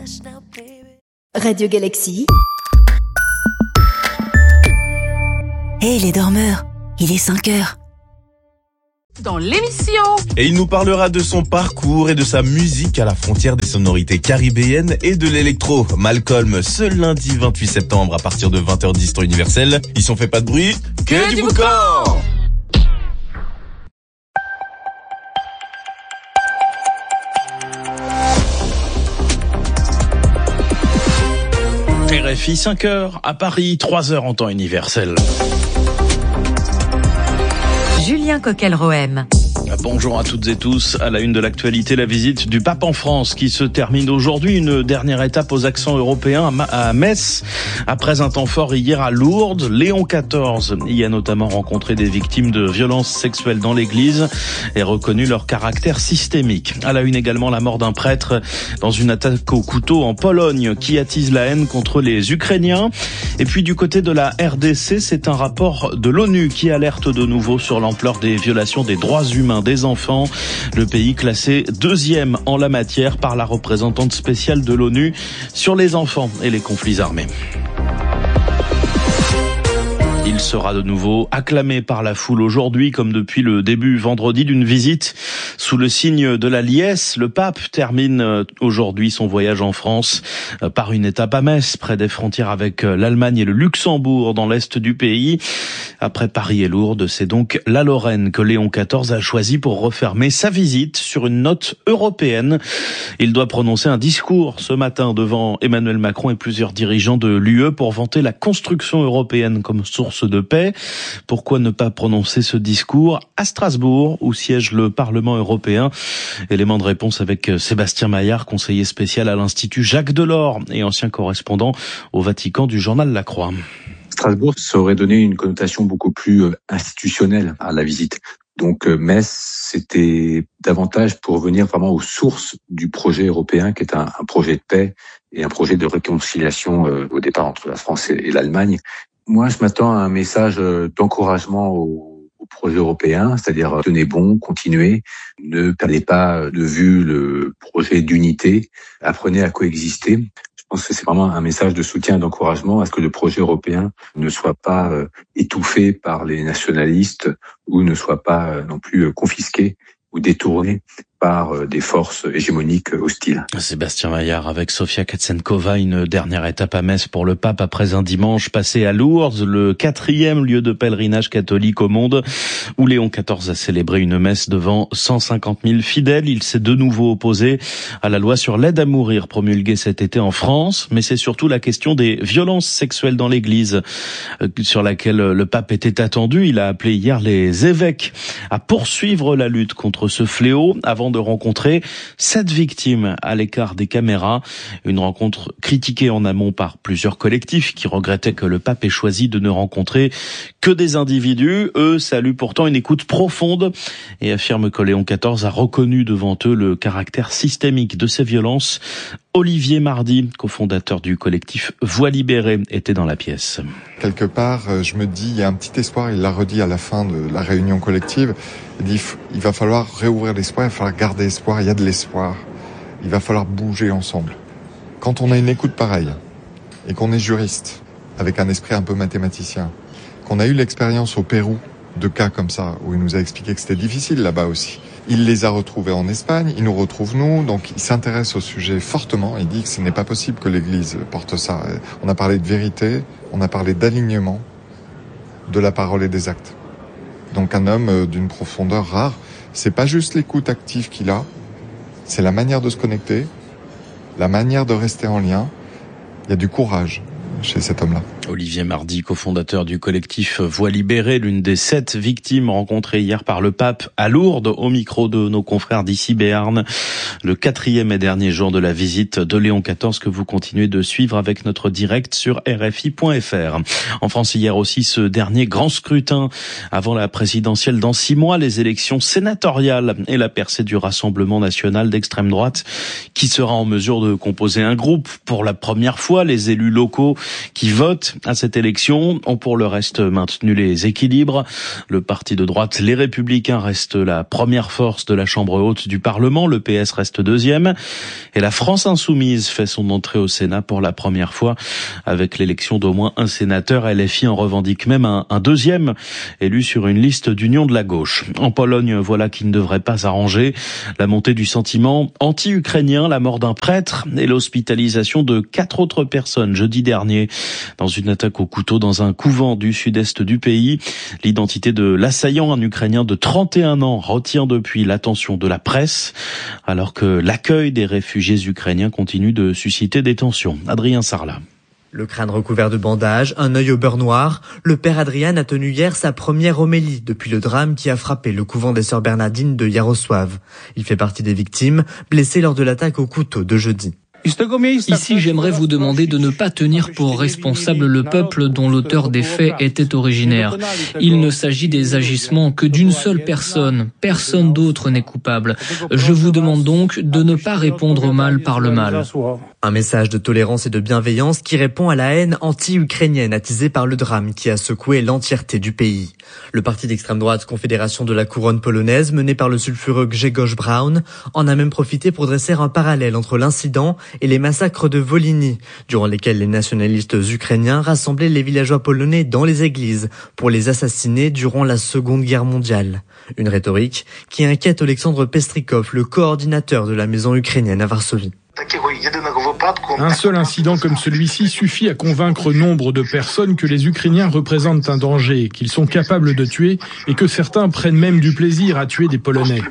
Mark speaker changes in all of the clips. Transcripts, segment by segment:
Speaker 1: Radio Galaxy. Hé les dormeurs, il est 5 heures.
Speaker 2: Dans l'émission.
Speaker 3: Et il nous parlera de son parcours et de sa musique à la frontière des sonorités caribéennes et de l'électro. Malcolm, ce lundi 28 septembre à partir de 20h10 temps universel. Ils sont fait pas de bruit, que du boucan.
Speaker 4: RFI 5h à Paris, 3h en temps universel.
Speaker 2: Julien Coquel-Rohem.
Speaker 4: Bonjour à toutes et tous. À la une de l'actualité, la visite du pape en France qui se termine aujourd'hui. Une dernière étape aux accents européens à Metz. Après un temps fort hier à Lourdes, Léon XIV y a notamment rencontré des victimes de violences sexuelles dans l'église et reconnu leur caractère systémique. À la une également, la mort d'un prêtre dans une attaque au couteau en Pologne qui attise la haine contre les Ukrainiens. Et puis du côté de la RDC, c'est un rapport de l'ONU qui alerte de nouveau sur l'ampleur des violations des droits humains des enfants. Le pays classé 2e en la matière par la représentante spéciale de l'ONU sur les enfants et les conflits armés. Il sera de nouveau acclamé par la foule aujourd'hui, comme depuis le début vendredi d'une visite sous le signe de la liesse. Le pape termine aujourd'hui son voyage en France par une étape à Metz, près des frontières avec l'Allemagne et le Luxembourg, dans l'est du pays. Après Paris et Lourdes, c'est donc la Lorraine que Léon XIV a choisi pour refermer sa visite sur une note européenne. Il doit prononcer un discours ce matin devant Emmanuel Macron et plusieurs dirigeants de l'UE pour vanter la construction européenne comme source de paix. Pourquoi ne pas prononcer ce discours à Strasbourg, où siège le Parlement européen? Élément de réponse avec Sébastien Maillard, conseiller spécial à l'Institut Jacques Delors et ancien correspondant au Vatican du journal La Croix.
Speaker 5: Strasbourg, ça aurait donné une connotation beaucoup plus institutionnelle à la visite. Donc Metz, c'était davantage pour venir vraiment aux sources du projet européen, qui est un projet de paix et un projet de réconciliation au départ entre la France et l'Allemagne. Moi, je m'attends à un message d'encouragement au projet européen, c'est-à-dire tenez bon, continuez, ne perdez pas de vue le projet d'unité, apprenez à coexister. Je pense que c'est vraiment un message de soutien et d'encouragement à ce que le projet européen ne soit pas étouffé par les nationalistes ou ne soit pas non plus confisqué ou détourné par des forces hégémoniques hostiles.
Speaker 4: Sébastien Maillard avec Sofia Katsenkova, une dernière étape à Metz pour le pape après un dimanche passé à Lourdes, le 4e lieu de pèlerinage catholique au monde, où Léon XIV a célébré une messe devant 150 000 fidèles. Il s'est de nouveau opposé à la loi sur l'aide à mourir promulguée cet été en France, mais c'est surtout la question des violences sexuelles dans l'église sur laquelle le pape était attendu. Il a appelé hier les évêques à poursuivre la lutte contre ce fléau avant de rencontrer 7 victimes à l'écart des caméras. Une rencontre critiquée en amont par plusieurs collectifs qui regrettaient que le pape ait choisi de ne rencontrer que des individus. Eux saluent pourtant une écoute profonde et affirment que Léon XIV a reconnu devant eux le caractère systémique de ces violences. Olivier Mardy, cofondateur du collectif Voix libérée, était dans la pièce.
Speaker 6: Quelque part, je me dis, il y a un petit espoir, il l'a redit à la fin de la réunion collective, il dit, il va falloir réouvrir l'espoir, il va falloir garder espoir, il y a de l'espoir, il va falloir bouger ensemble. Quand on a une écoute pareille, et qu'on est juriste, avec un esprit un peu mathématicien, qu'on a eu l'expérience au Pérou de cas comme ça, où il nous a expliqué que c'était difficile là-bas aussi, il les a retrouvés en Espagne, il nous retrouve nous, donc il s'intéresse au sujet fortement, il dit que ce n'est pas possible que l'Église porte ça. On a parlé de vérité, on a parlé d'alignement de la parole et des actes. Donc un homme d'une profondeur rare, c'est pas juste l'écoute active qu'il a, c'est la manière de se connecter, la manière de rester en lien, il y a du courage chez cet homme-là.
Speaker 4: Olivier Mardy, cofondateur du collectif Voix libérée, l'une des 7 victimes rencontrées hier par le pape à Lourdes, au micro de nos confrères d'ici Béarn. Le 4e et dernier jour de la visite de Léon XIV que vous continuez de suivre avec notre direct sur RFI.fr. En France, hier aussi, ce dernier grand scrutin avant la présidentielle dans 6 mois, les élections sénatoriales et la percée du Rassemblement national d'extrême droite qui sera en mesure de composer un groupe pour la première fois. Les élus locaux qui votent à cette élection ont pour le reste maintenu les équilibres. Le parti de droite, les Républicains, reste la première force de la Chambre haute du Parlement. Le PS reste deuxième. Et la France insoumise fait son entrée au Sénat pour la première fois avec l'élection d'au moins un sénateur. LFI en revendique même un deuxième, élu sur une liste d'union de la gauche. En Pologne, voilà qui ne devrait pas arranger. La montée du sentiment anti-ukrainien, la mort d'un prêtre et l'hospitalisation de 4 autres personnes jeudi dernier dans une attaque au couteau dans un couvent du sud-est du pays. L'identité de l'assaillant, un Ukrainien de 31 ans, retient depuis l'attention de la presse, alors que l'accueil des réfugiés ukrainiens continue de susciter des tensions. Adrien Sarlat.
Speaker 7: Le crâne recouvert de bandages, un œil au beurre noir, le père Adrian a tenu hier sa première homélie depuis le drame qui a frappé le couvent des Sœurs Bernardines de Yarosław. Il fait partie des victimes, blessées lors de l'attaque au couteau de jeudi.
Speaker 8: Ici, j'aimerais vous demander de ne pas tenir pour responsable le peuple dont l'auteur des faits était originaire. Il ne s'agit des agissements que d'une seule personne. Personne d'autre n'est coupable. Je vous demande donc de ne pas répondre au mal par le mal.
Speaker 7: Un message de tolérance et de bienveillance qui répond à la haine anti-ukrainienne attisée par le drame qui a secoué l'entièreté du pays. Le parti d'extrême droite Confédération de la Couronne polonaise, mené par le sulfureux Grzegorz Braun, en a même profité pour dresser un parallèle entre l'incident et les massacres de Volhynie, durant lesquels les nationalistes ukrainiens rassemblaient les villageois polonais dans les églises pour les assassiner durant la Seconde Guerre mondiale. Une rhétorique qui inquiète Alexandre Pestrikov, le coordinateur de la maison ukrainienne à Varsovie.
Speaker 9: Un seul incident comme celui-ci suffit à convaincre nombre de personnes que les Ukrainiens représentent un danger, qu'ils sont capables de tuer et que certains prennent même du plaisir à tuer des Polonais.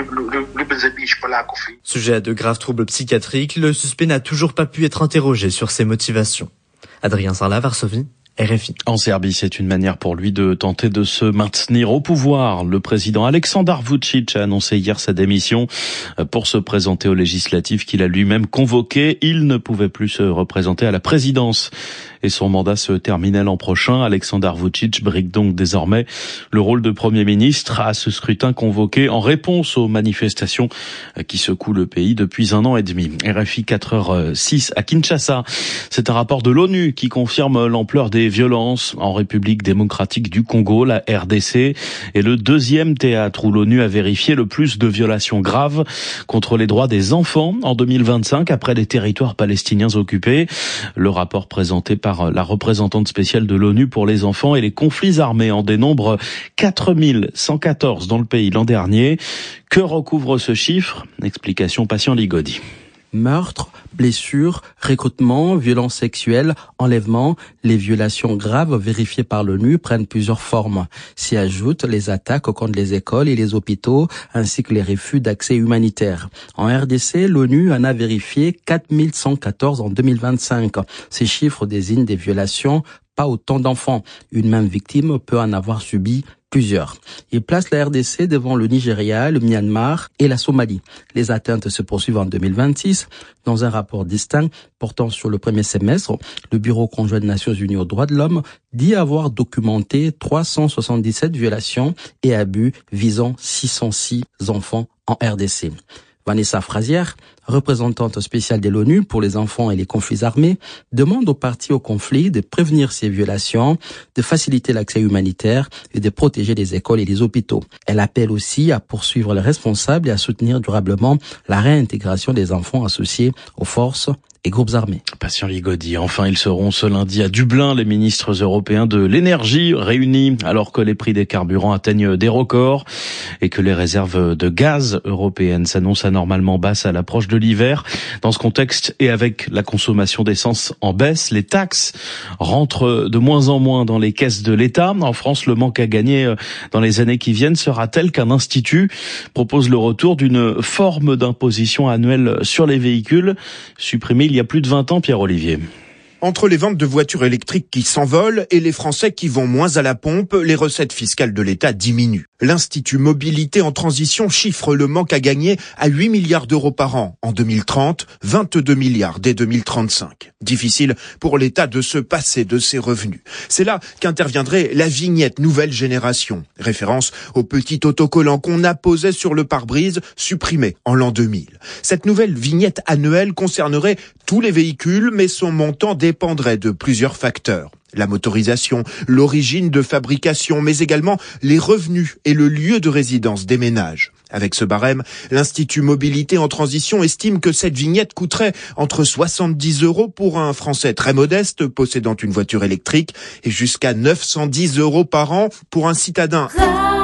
Speaker 7: Sujet à de graves troubles psychiatriques, le suspect n'a toujours pas pu être interrogé sur ses motivations. Adrien Sarlat, Varsovie. RFI.
Speaker 4: En Serbie, c'est une manière pour lui de tenter de se maintenir au pouvoir. Le président Aleksandar Vučić a annoncé hier sa démission pour se présenter aux législatives qu'il a lui-même convoquées. Il ne pouvait plus se représenter à la présidence et son mandat se terminait l'an prochain. Aleksandar Vučić brigue donc désormais le rôle de Premier ministre à ce scrutin convoqué en réponse aux manifestations qui secouent le pays depuis 1 an et demi. RFI 4h06 à Kinshasa. C'est un rapport de l'ONU qui confirme l'ampleur des violences en République démocratique du Congo. La RDC est le deuxième théâtre où l'ONU a vérifié le plus de violations graves contre les droits des enfants en 2025 après les territoires palestiniens occupés. Le rapport présenté par la représentante spéciale de l'ONU pour les enfants et les conflits armés en dénombre 4114 dans le pays l'an dernier. Que recouvre ce chiffre? Explication Patient Ligodi.
Speaker 10: Meurtres, blessures, recrutement, violences sexuelles, enlèvements, les violations graves vérifiées par l'ONU prennent plusieurs formes. S'y ajoutent les attaques contre les écoles et les hôpitaux, ainsi que les refus d'accès humanitaire. En RDC, l'ONU en a vérifié 4114 en 2025. Ces chiffres désignent des violations, pas autant d'enfants. Une même victime peut en avoir subi plusieurs. Il place la RDC devant le Nigeria, le Myanmar et la Somalie. Les atteintes se poursuivent en 2026. Dans un rapport distinct portant sur le premier semestre, le Bureau conjoint des Nations Unies aux droits de l'homme dit avoir documenté 377 violations et abus visant 606 enfants en RDC. Vanessa Frazier, représentante spéciale de l'ONU pour les enfants et les conflits armés, demande aux parties au conflit de prévenir ces violations, de faciliter l'accès humanitaire et de protéger les écoles et les hôpitaux. Elle appelle aussi à poursuivre les responsables et à soutenir durablement la réintégration des enfants associés aux forces et groupes armés.
Speaker 4: Patient Ligodi. Enfin, ils seront ce lundi à Dublin, les ministres européens de l'énergie réunis, alors que les prix des carburants atteignent des records et que les réserves de gaz européennes s'annoncent anormalement basses à l'approche de l'hiver. Dans ce contexte et avec la consommation d'essence en baisse, les taxes rentrent de moins en moins dans les caisses de l'État. En France, le manque à gagner dans les années qui viennent sera tel qu'un institut propose le retour d'une forme d'imposition annuelle sur les véhicules, supprimée il y a plus de 20 ans, Pierre-Olivier.
Speaker 11: Entre les ventes de voitures électriques qui s'envolent et les Français qui vont moins à la pompe, les recettes fiscales de l'État diminuent. L'Institut Mobilité en Transition chiffre le manque à gagner à 8 milliards d'euros par an en 2030, 22 milliards dès 2035. Difficile pour l'État de se passer de ses revenus. C'est là qu'interviendrait la vignette nouvelle génération, référence au petit autocollant qu'on apposait sur le pare-brise, supprimé en l'an 2000. Cette nouvelle vignette annuelle concernerait tous les véhicules, mais son montant dépendrait de plusieurs facteurs. La motorisation, l'origine de fabrication, mais également les revenus et le lieu de résidence des ménages. Avec ce barème, l'Institut Mobilité en Transition estime que cette vignette coûterait entre 70 € pour un Français très modeste possédant une voiture électrique et jusqu'à 910 € par an pour un citadin